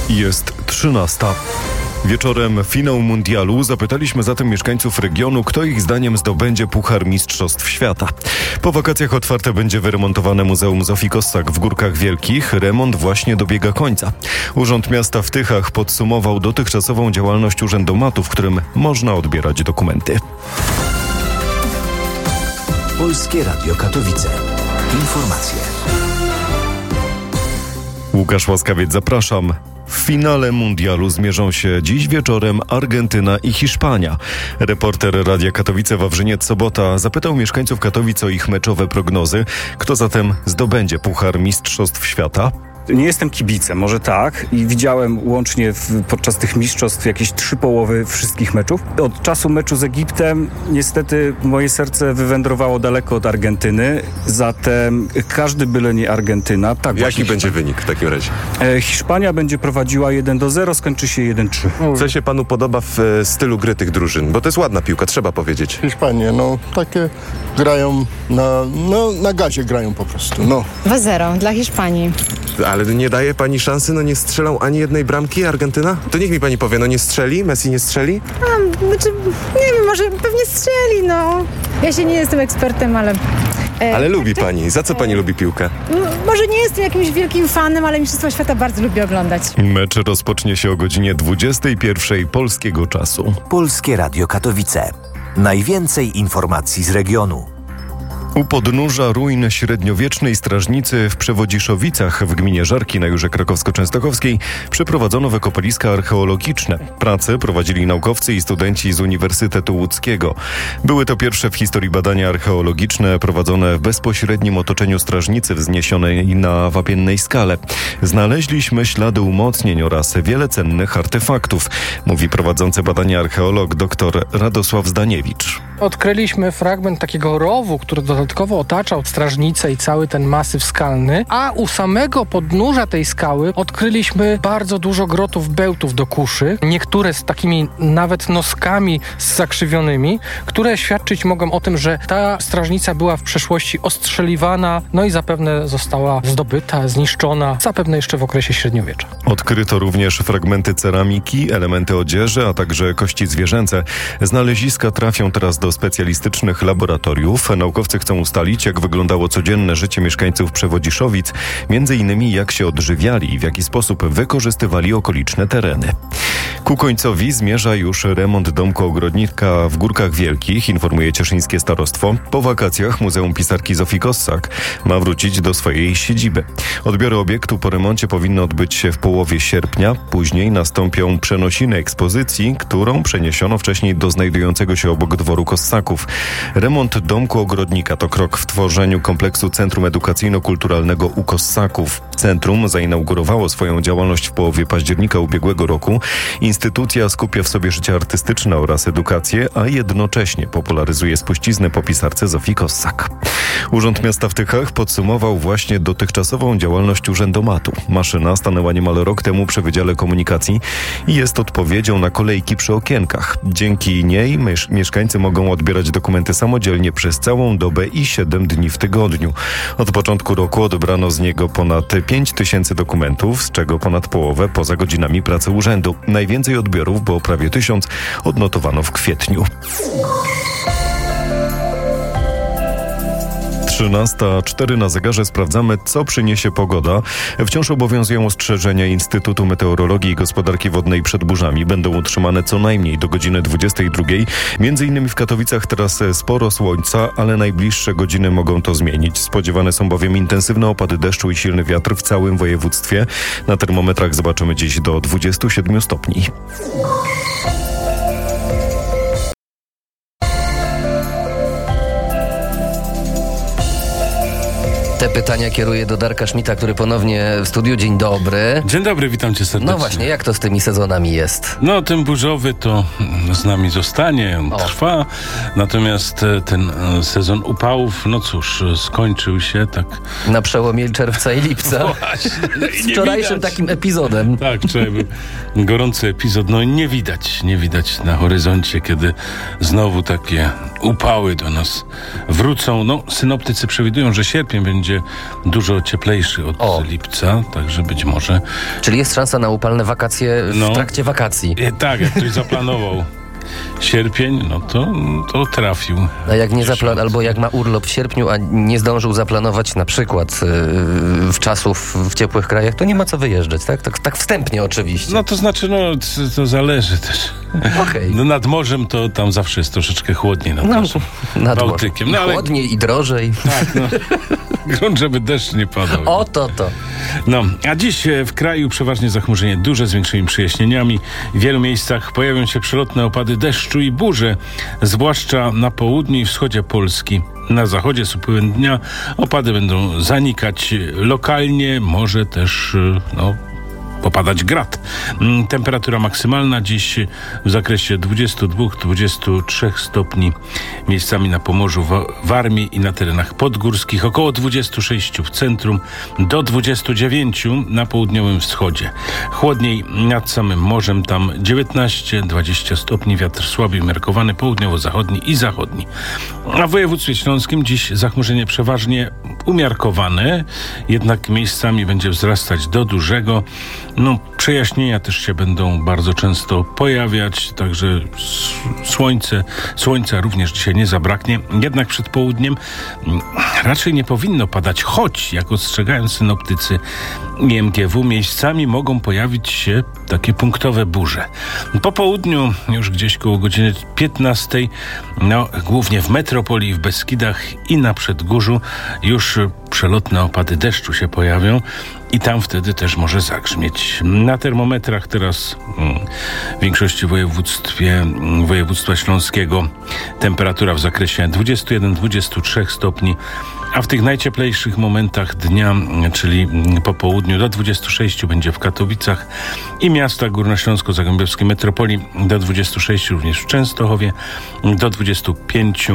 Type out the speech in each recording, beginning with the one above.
Jest 13. Wieczorem finał mundialu zapytaliśmy zatem mieszkańców regionu, kto ich zdaniem zdobędzie Puchar Mistrzostw Świata. Po wakacjach otwarte będzie wyremontowane Muzeum Zofii Kossak w Górkach Wielkich. Remont właśnie dobiega końca. Urząd Miasta w Tychach podsumował dotychczasową działalność urzędomatu, w którym można odbierać dokumenty. Polskie Radio Katowice. Informacje. Łukasz Łaskawiec, zapraszam. W finale mundialu zmierzą się dziś wieczorem Argentyna i Hiszpania. Reporter Radia Katowice Wawrzyniec Sobota zapytał mieszkańców Katowic o ich meczowe prognozy. Kto zatem zdobędzie Puchar Mistrzostw Świata? Nie jestem kibicem, może tak, i widziałem łącznie podczas tych mistrzostw jakieś 3 połowy wszystkich meczów. Od czasu meczu z Egiptem niestety moje serce wywędrowało daleko od Argentyny, zatem każdy byle nie Argentyna. Tak, jaki będzie wynik w takim razie? Hiszpania będzie prowadziła 1-0, skończy się 1-3. Co się panu podoba w stylu gry tych drużyn? Bo to jest ładna piłka, trzeba powiedzieć. Hiszpanie, takie grają na gazie grają po prostu, 2-0 dla Hiszpanii. Ale nie daje pani szansy, nie strzelą ani jednej bramki Argentyna? To niech mi pani powie, nie strzeli? Messi nie strzeli? Nie wiem, może pewnie strzeli, Ja się nie jestem ekspertem, ale... Ale lubi pani. Za co pani lubi piłkę? Może nie jestem jakimś wielkim fanem, ale Mistrzostwa Świata bardzo lubię oglądać. Mecz rozpocznie się o godzinie 21 polskiego czasu. Polskie Radio Katowice. Najwięcej informacji z regionu. U podnóża ruin średniowiecznej strażnicy w Przewodziszowicach w gminie Żarki na Jurze Krakowsko-Częstochowskiej przeprowadzono wykopaliska archeologiczne. Prace prowadzili naukowcy i studenci z Uniwersytetu Łódzkiego. Były to pierwsze w historii badania archeologiczne prowadzone w bezpośrednim otoczeniu strażnicy wzniesionej na wapiennej skale. Znaleźliśmy ślady umocnień oraz wiele cennych artefaktów, mówi prowadzący badania archeolog dr Radosław Zdaniewicz. Odkryliśmy fragment takiego rowu, który dodatkowo otaczał strażnicę i cały ten masyw skalny, a u samego podnóża tej skały odkryliśmy bardzo dużo grotów bełtów do kuszy, niektóre z takimi nawet noskami zakrzywionymi, które świadczyć mogą o tym, że ta strażnica była w przeszłości ostrzeliwana, i zapewne została zdobyta, zniszczona, zapewne jeszcze w okresie średniowiecza. Odkryto również fragmenty ceramiki, elementy odzieży, a także kości zwierzęce. Znaleziska trafią teraz do specjalistycznych laboratoriów. Naukowcy chcą ustalić, jak wyglądało codzienne życie mieszkańców Przewodziszowic, między innymi jak się odżywiali i w jaki sposób wykorzystywali okoliczne tereny. Ku końcowi zmierza już remont domku ogrodnika w Górkach Wielkich, informuje cieszyńskie starostwo. Po wakacjach Muzeum Pisarki Zofii Kossak ma wrócić do swojej siedziby. Odbiory obiektu po remoncie powinny odbyć się w połowie sierpnia. Później nastąpią przenosiny ekspozycji, którą przeniesiono wcześniej do znajdującego się obok dworu Kossaków. Remont domku ogrodnika to krok w tworzeniu kompleksu Centrum Edukacyjno-Kulturalnego u Kossaków. Centrum zainaugurowało swoją działalność w połowie października ubiegłego roku. Instytucja skupia w sobie życie artystyczne oraz edukację, a jednocześnie popularyzuje spuściznę po pisarce Zofii Kossak. Urząd Miasta w Tychach podsumował właśnie dotychczasową działalność urzędomatu. Maszyna stanęła niemal rok temu przy Wydziale Komunikacji i jest odpowiedzią na kolejki przy okienkach. Dzięki niej mieszkańcy mogą odbierać dokumenty samodzielnie przez całą dobę i 7 dni w tygodniu. Od początku roku odebrano z niego ponad 5 000 dokumentów, z czego ponad połowę poza godzinami pracy urzędu. Najwięcej odbiorów, bo prawie 1000, odnotowano w kwietniu. 13:04 na zegarze. Sprawdzamy, co przyniesie pogoda. Wciąż obowiązują ostrzeżenia Instytutu Meteorologii i Gospodarki Wodnej przed burzami. Będą utrzymane co najmniej do godziny 22. Między innymi w Katowicach teraz sporo słońca, ale najbliższe godziny mogą to zmienić. Spodziewane są bowiem intensywne opady deszczu i silny wiatr w całym województwie. Na termometrach zobaczymy dziś do 27 stopni. Te pytania kieruję do Darka Szmita, który ponownie w studiu. Dzień dobry. Dzień dobry, witam cię serdecznie. No właśnie, jak to z tymi sezonami jest? Ten burzowy to z nami zostanie, on trwa. Natomiast ten sezon upałów, skończył się tak. Na przełomie czerwca i lipca. Właśnie. Z wczorajszym takim epizodem. Tak, wczoraj był gorący epizod. Nie widać na horyzoncie, kiedy znowu takie upały do nas wrócą. Synoptycy przewidują, że sierpień będzie będzie dużo cieplejszy od lipca, także być może... Czyli jest szansa na upalne wakacje w trakcie wakacji. Tak, jak ktoś zaplanował sierpień, no to trafił. A jak nie albo jak ma urlop w sierpniu, a nie zdążył zaplanować na przykład w czasów w ciepłych krajach, to nie ma co wyjeżdżać, tak? Tak wstępnie oczywiście. No to znaczy, to zależy też. Okej. No nad morzem to tam zawsze jest troszeczkę chłodniej nad Bałtykiem. I chłodniej i drożej. Tak, grunt, żeby deszcz nie padał. To. No, a dziś w kraju przeważnie zachmurzenie duże z większymi przejaśnieniami. W wielu miejscach pojawią się przelotne opady deszczu i burze, zwłaszcza na południu i wschodzie Polski. Na zachodzie z upływem dnia opady będą zanikać lokalnie, może też popadać grad. Temperatura maksymalna dziś w zakresie 22-23 stopni. Miejscami na Pomorzu, Warmii i na terenach podgórskich. Około 26 w centrum, do 29 na południowym wschodzie. Chłodniej nad samym morzem, tam 19-20 stopni. Wiatr słaby umiarkowany, południowo-zachodni i zachodni. A w województwie śląskim dziś zachmurzenie przeważnie umiarkowane, jednak miejscami będzie wzrastać do dużego. Przejaśnienia też się będą bardzo często pojawiać, także słońca również dzisiaj nie zabraknie. Jednak przed południem raczej nie powinno padać, choć, jak ostrzegają synoptycy i MGW, miejscami mogą pojawić się takie punktowe burze. Po południu, już gdzieś koło godziny 15, głównie w metropolii, w Beskidach i na Przedgórzu już przelotne opady deszczu się pojawią i tam wtedy też może zagrzmieć. Na termometrach teraz w większości województwa śląskiego temperatura w zakresie 21-23 stopni, a w tych najcieplejszych momentach dnia, czyli po południu, do 26 będzie w Katowicach i miastach górnośląsko-zagłębiowskiej metropolii, do 26 również w Częstochowie, do 25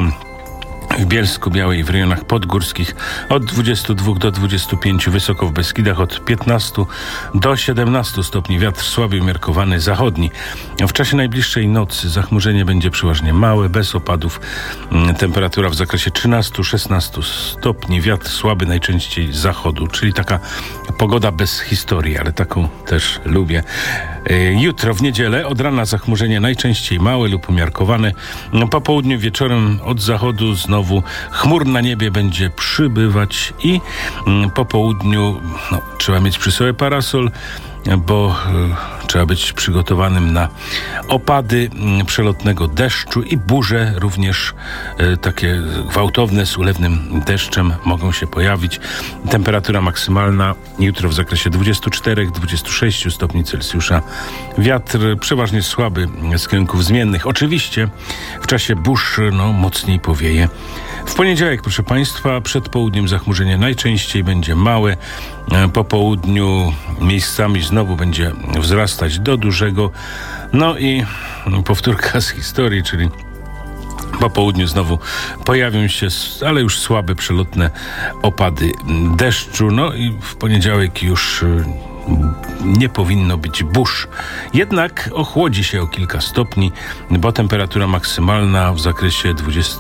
w Bielsku-Białej i w rejonach podgórskich, od 22 do 25 wysoko w Beskidach, od 15 do 17 stopni. Wiatr słaby umiarkowany zachodni. W czasie najbliższej nocy zachmurzenie będzie przeważnie małe, bez opadów. Temperatura w zakresie 13-16 stopni. Wiatr słaby najczęściej z zachodu, czyli taka pogoda bez historii, ale taką też lubię. Jutro w niedzielę od rana zachmurzenie najczęściej małe lub umiarkowane. Po południu, wieczorem od zachodu znowu chmur na niebie będzie przybywać i po południu trzeba mieć przy sobie parasol, bo trzeba być przygotowanym na opady przelotnego deszczu i burze również takie gwałtowne z ulewnym deszczem mogą się pojawić. Temperatura maksymalna jutro w zakresie 24-26 stopni Celsjusza. Wiatr przeważnie słaby z kierunków zmiennych. Oczywiście w czasie burz mocniej powieje. W poniedziałek, proszę Państwa, przed południem zachmurzenie najczęściej będzie małe. Po południu miejscami znowu będzie wzrastać do dużego. No i powtórka z historii, czyli po południu znowu pojawią się, ale już słabe, przelotne opady deszczu. No i w poniedziałek już nie powinno być burz. Jednak ochłodzi się o kilka stopni, bo temperatura maksymalna w zakresie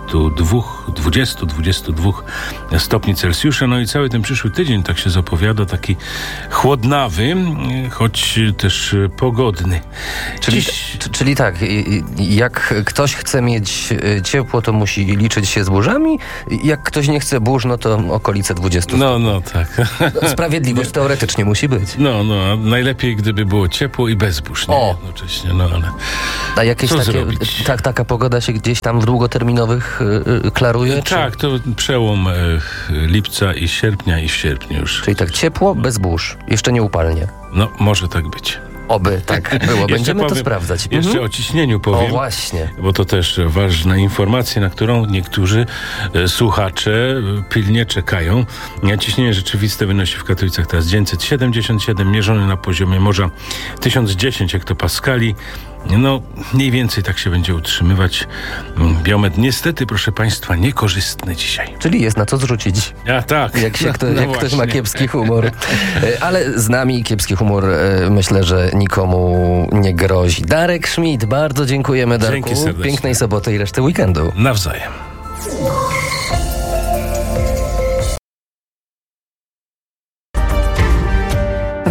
20-22 stopni Celsjusza. No i cały ten przyszły tydzień tak się zapowiada, taki chłodnawy, choć też pogodny. Czyli tak, jak ktoś chce mieć ciepło, to musi liczyć się z burzami. Jak ktoś nie chce burz, no to okolice 20 stopni. No tak. Sprawiedliwość teoretycznie musi być. No, najlepiej gdyby było ciepło i bez burz, jednocześnie, ale a jakieś co takie, zrobić? Taka pogoda się gdzieś tam w długoterminowych klaruje? Tak, to przełom lipca i sierpnia i w sierpniu już. Czyli tak ciepło, bez burz, jeszcze nie upalnie. No, może tak być. Oby tak było. Będziemy to sprawdzać. Jeszcze o ciśnieniu powiem. O właśnie. Bo to też ważna informacja, na którą niektórzy słuchacze pilnie czekają. Ciśnienie rzeczywiste wynosi w Katowicach teraz 977, mierzone na poziomie morza 1010 hektopaskali. No, mniej więcej tak się będzie utrzymywać. Biometr niestety, proszę Państwa, niekorzystny dzisiaj. Czyli jest na co zrzucić. A tak. Jak ktoś ma kiepski humor. Ale z nami kiepski humor myślę, że nikomu nie grozi. Darek Schmidt, bardzo dziękujemy, Darku. Dzięki serdecznie. Pięknej soboty i reszty weekendu. Nawzajem.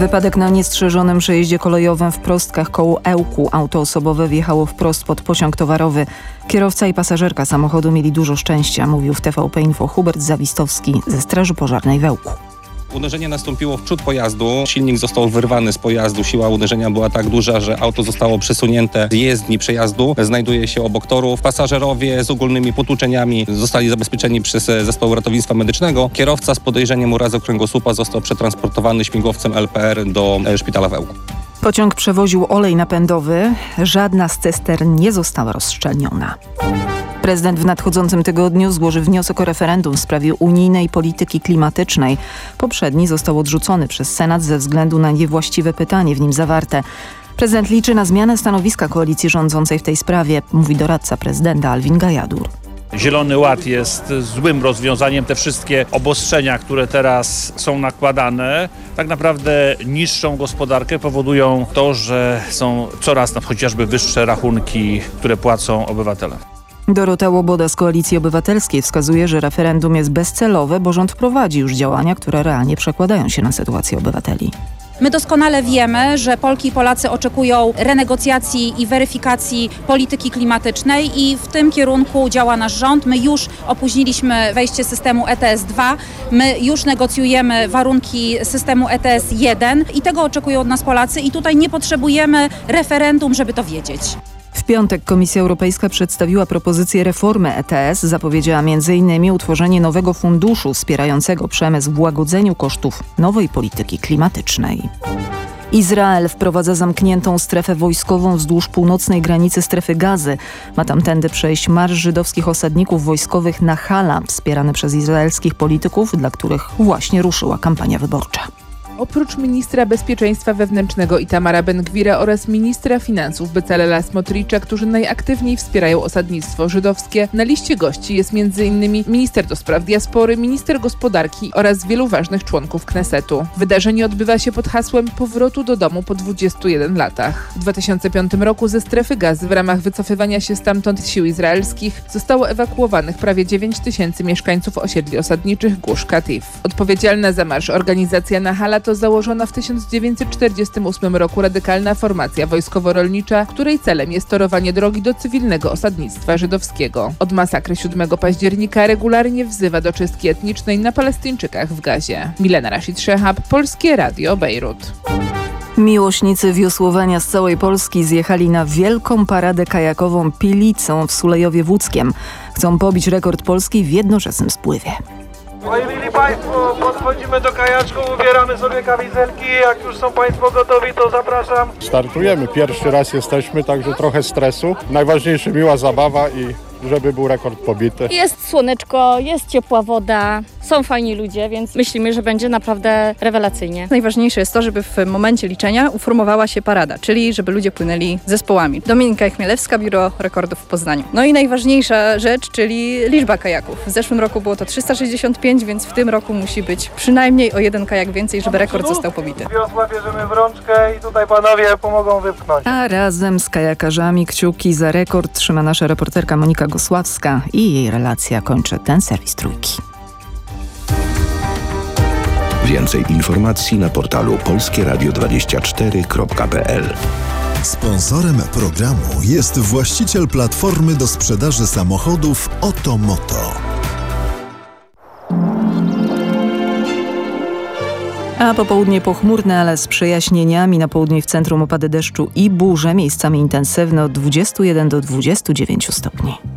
Wypadek na niestrzeżonym przejeździe kolejowym w Prostkach koło Ełku. Auto osobowe wjechało wprost pod pociąg towarowy. Kierowca i pasażerka samochodu mieli dużo szczęścia, mówił w TVP Info Hubert Zawistowski ze Straży Pożarnej w Ełku. Uderzenie nastąpiło w przód pojazdu, silnik został wyrwany z pojazdu, siła uderzenia była tak duża, że auto zostało przesunięte z jezdni przejazdu, znajduje się obok torów. Pasażerowie z ogólnymi potłuczeniami zostali zabezpieczeni przez zespół ratownictwa medycznego. Kierowca z podejrzeniem urazu kręgosłupa został przetransportowany śmigłowcem LPR do szpitala w Ełku. Pociąg przewoził olej napędowy. Żadna z cystern nie została rozszczelniona. Prezydent w nadchodzącym tygodniu złoży wniosek o referendum w sprawie unijnej polityki klimatycznej. Poprzedni został odrzucony przez Senat ze względu na niewłaściwe pytanie w nim zawarte. Prezydent liczy na zmianę stanowiska koalicji rządzącej w tej sprawie, mówi doradca prezydenta Alvin Gajadur. Zielony Ład jest złym rozwiązaniem. Te wszystkie obostrzenia, które teraz są nakładane, tak naprawdę niszczą gospodarkę, powodują to, że są coraz chociażby wyższe rachunki, które płacą obywatele. Dorota Łoboda z Koalicji Obywatelskiej wskazuje, że referendum jest bezcelowe, bo rząd prowadzi już działania, które realnie przekładają się na sytuację obywateli. My doskonale wiemy, że Polki i Polacy oczekują renegocjacji i weryfikacji polityki klimatycznej i w tym kierunku działa nasz rząd. My już opóźniliśmy wejście systemu ETS-2, my już negocjujemy warunki systemu ETS-1 i tego oczekują od nas Polacy i tutaj nie potrzebujemy referendum, żeby to wiedzieć. W piątek Komisja Europejska przedstawiła propozycję reformy ETS. Zapowiedziała m.in. utworzenie nowego funduszu wspierającego przemysł w łagodzeniu kosztów nowej polityki klimatycznej. Izrael wprowadza zamkniętą strefę wojskową wzdłuż północnej granicy strefy Gazy. Ma tamtędy przejść marsz żydowskich osadników wojskowych Nahala, wspierany przez izraelskich polityków, dla których właśnie ruszyła kampania wyborcza. Oprócz ministra bezpieczeństwa wewnętrznego Itamara Ben-Gwira oraz ministra finansów Becalela Smotricza, którzy najaktywniej wspierają osadnictwo żydowskie, na liście gości jest m.in. minister do spraw diaspory, minister gospodarki oraz wielu ważnych członków Knesetu. Wydarzenie odbywa się pod hasłem powrotu do domu po 21 latach. W 2005 roku ze strefy Gazy w ramach wycofywania się stamtąd sił izraelskich zostało ewakuowanych prawie 9 000 mieszkańców osiedli osadniczych Gush Katif. Odpowiedzialna za marsz organizacja Nahala to założona w 1948 roku radykalna formacja wojskowo-rolnicza, której celem jest torowanie drogi do cywilnego osadnictwa żydowskiego. Od masakry 7 października regularnie wzywa do czystki etnicznej na Palestyńczykach w Gazie. Milena Rashid-Szehab, Polskie Radio Bejrut. Miłośnicy wiosłowania z całej Polski zjechali na wielką paradę kajakową Pilicą w Sulejowie Wódzkiem. Chcą pobić rekord Polski w jednoczesnym spływie. Moi mili Państwo, podchodzimy do kajaczków, ubieramy sobie kamizelki, jak już są Państwo gotowi, to zapraszam. Startujemy, pierwszy raz jesteśmy, także trochę stresu. Najważniejsze miła zabawa i żeby był rekord pobity. Jest słoneczko, jest ciepła woda, są fajni ludzie, więc myślimy, że będzie naprawdę rewelacyjnie. Najważniejsze jest to, żeby w momencie liczenia uformowała się parada, czyli żeby ludzie płynęli zespołami. Dominika Chmielewska, Biuro Rekordów w Poznaniu. No i najważniejsza rzecz, czyli liczba kajaków. W zeszłym roku było to 365, więc w tym roku musi być przynajmniej o jeden kajak więcej, żeby rekord został pobity. Wiosła bierzemy w rączkę i tutaj panowie pomogą wypchnąć. A razem z kajakarzami kciuki za rekord trzyma nasza reporterka Monika Gosławska i jej relacja kończy ten serwis Trójki. Więcej informacji na portalu polskieradio24.pl. Sponsorem programu jest właściciel platformy do sprzedaży samochodów Otomoto. A popołudnie pochmurne, ale z przejaśnieniami. Na południu i w centrum opady deszczu i burze, miejscami intensywne od 21 do 29 stopni.